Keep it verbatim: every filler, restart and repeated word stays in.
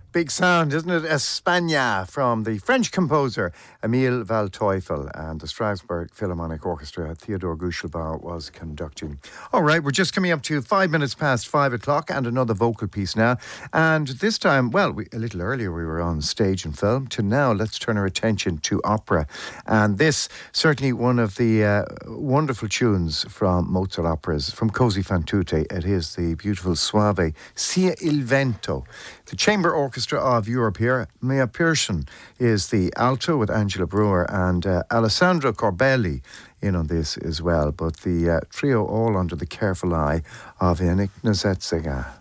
Big sound, isn't it? España from the French composer Emile Waldteufel and the Strasbourg Philharmonic Orchestra. Theodore Guchelbauer was conducting. All right, we're just coming up to five minutes past five o'clock and another vocal piece now. And this time, well, we, a little earlier we were on stage and film. To now, let's turn our attention to opera. And this, certainly one of the uh, wonderful tunes from Mozart operas, from Così fan tutte. It is the beautiful Soave Sia il vento. The Chamber Orchestra of Europe here. Mia Pearson is the alto with Angela Brewer and uh, Alessandro Corbelli in on this as well. But the uh, trio all under the careful eye of Yannick Nézet-Séguin.